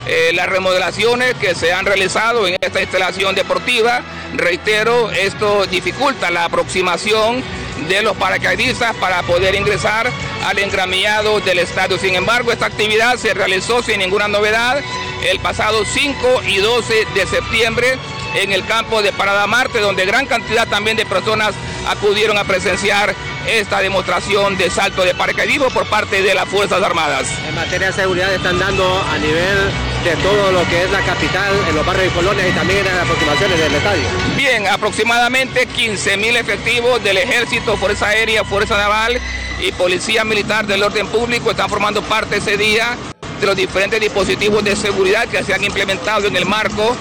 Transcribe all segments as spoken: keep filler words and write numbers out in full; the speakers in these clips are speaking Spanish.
Eh, las remodelaciones que se han realizado en esta instalación deportiva, reitero, esto dificulta la aproximación de los paracaidistas para poder ingresar al engramillado del estadio. Sin embargo, esta actividad se realizó sin ninguna novedad el pasado cinco y doce de septiembre en el campo de Parada Marte, donde gran cantidad también de personas acudieron a presenciar esta demostración de salto de paracaidismo por parte de las Fuerzas Armadas. En materia de seguridad están dando a nivel de todo lo que es la capital, en los barrios y colonias y también en las aproximaciones del estadio. Bien, aproximadamente quince mil efectivos del Ejército, Fuerza Aérea, Fuerza Naval y Policía Militar del Orden Público están formando parte ese día de los diferentes dispositivos de seguridad que se han implementado en el marco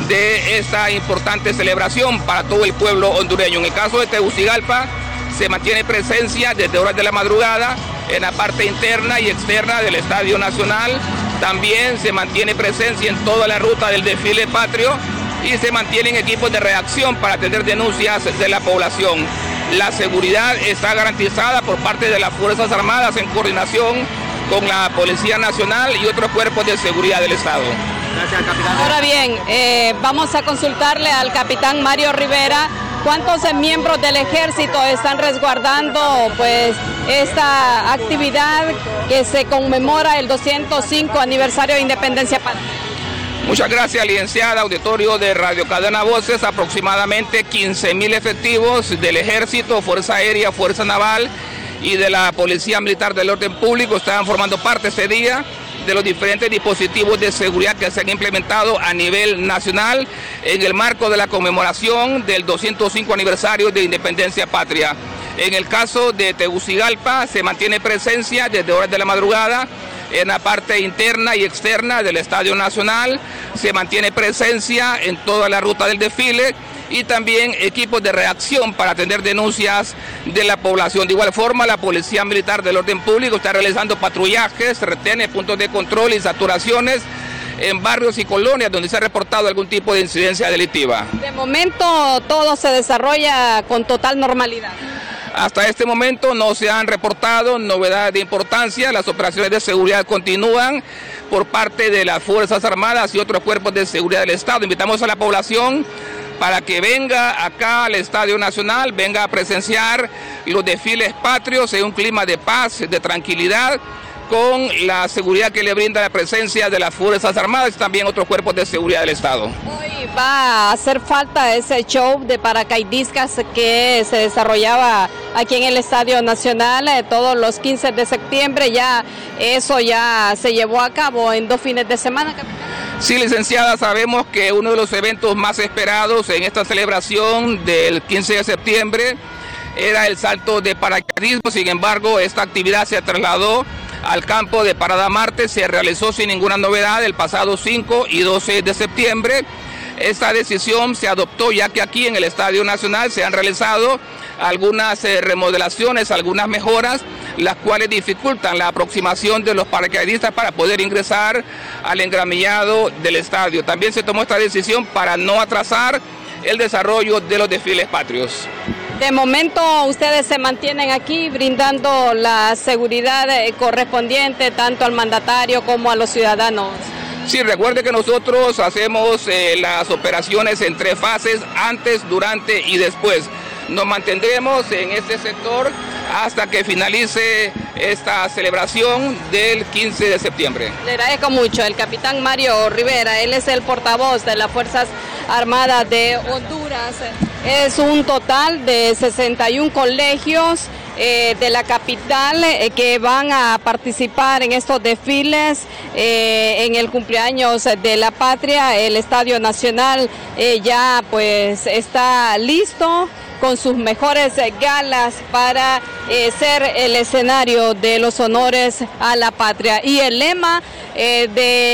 de esta importante celebración para todo el pueblo hondureño. En el caso de Tegucigalpa, se mantiene presencia desde horas de la madrugada en la parte interna y externa del Estadio Nacional. También se mantiene presencia en toda la ruta del desfile patrio y se mantienen equipos de reacción para atender denuncias de la población. La seguridad está garantizada por parte de las Fuerzas Armadas en coordinación con la Policía Nacional y otros cuerpos de seguridad del Estado. Gracias, capitán. Ahora bien, eh, vamos a consultarle al capitán Mario Rivera cuántos eh, miembros del ejército están resguardando pues esta actividad que se conmemora el doscientos cinco aniversario de Independencia Patria. Muchas gracias, licenciada. Auditorio de Radio Cadena Voces, aproximadamente quince mil efectivos del Ejército, Fuerza Aérea, Fuerza Naval y de la Policía Militar del Orden Público estaban formando parte este día de los diferentes dispositivos de seguridad que se han implementado a nivel nacional en el marco de la conmemoración del doscientos cinco aniversario de Independencia Patria. En el caso de Tegucigalpa se mantiene presencia desde horas de la madrugada en la parte interna y externa del Estadio Nacional, se mantiene presencia en toda la ruta del desfile y también equipos de reacción para atender denuncias de la población. De igual forma, la Policía Militar del Orden Público está realizando patrullajes, retenes, puntos de control y saturaciones en barrios y colonias donde se ha reportado algún tipo de incidencia delictiva. De momento todo se desarrolla con total normalidad. Hasta este momento no se han reportado novedades de importancia, las operaciones de seguridad continúan por parte de las Fuerzas Armadas y otros cuerpos de seguridad del Estado. Invitamos a la población para que venga acá al Estadio Nacional, venga a presenciar los desfiles patrios en un clima de paz, de tranquilidad, con la seguridad que le brinda la presencia de las Fuerzas Armadas y también otros cuerpos de seguridad del Estado. Hoy va a hacer falta ese show de paracaidistas que se desarrollaba aquí en el Estadio Nacional eh, todos los quince de septiembre, ya eso ya se llevó a cabo en dos fines de semana, capitán. Sí, licenciada, sabemos que uno de los eventos más esperados en esta celebración del quince de septiembre era el salto de paracaidismo. Sin embargo, esta actividad se trasladó al campo de Parada Marte, se realizó sin ninguna novedad el pasado cinco y doce de septiembre. Esta decisión se adoptó ya que aquí en el Estadio Nacional se han realizado algunas eh, remodelaciones, algunas mejoras, las cuales dificultan la aproximación de los paracaidistas para poder ingresar al engramillado del estadio. También se tomó esta decisión para no atrasar el desarrollo de los desfiles patrios. De momento ustedes se mantienen aquí brindando la seguridad correspondiente tanto al mandatario como a los ciudadanos. Sí, recuerde que nosotros hacemos eh, las operaciones en tres fases, antes, durante y después. Nos mantendremos en este sector hasta que finalice esta celebración del quince de septiembre. Le agradezco mucho el capitán Mario Rivera, él es el portavoz de las Fuerzas Armadas de Honduras. Es un total de sesenta y un colegios eh, de la capital eh, que van a participar en estos desfiles eh, en el cumpleaños de la patria. El Estadio Nacional eh, ya pues está listo con sus mejores galas para eh, ser el escenario de los honores a la patria. Y el lema eh,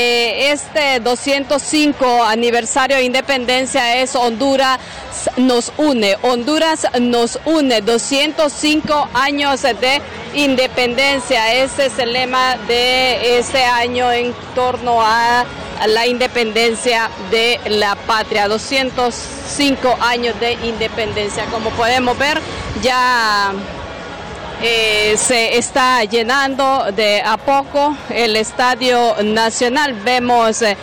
de este doscientos cinco aniversario de independencia es Honduras nos une. Honduras nos une, doscientos cinco años de independencia. Ese es el lema de este año en torno a la independencia de la patria, doscientos cinco años de independencia. Como podemos ver, ya eh, se está llenando de a poco el Estadio Nacional. Vemos eh,